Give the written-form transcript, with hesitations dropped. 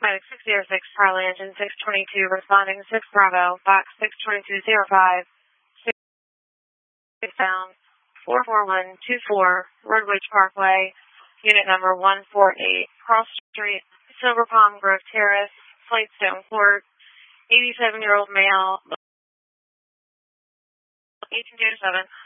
Medic 606, Charlie Engine 622, responding 6 Bravo, Box 62205, 6 down, 44124, Redwich Parkway, unit number 148, Cross Street, Silver Palm Grove Terrace, Slate-Stone Court, 87-year-old male, 1807.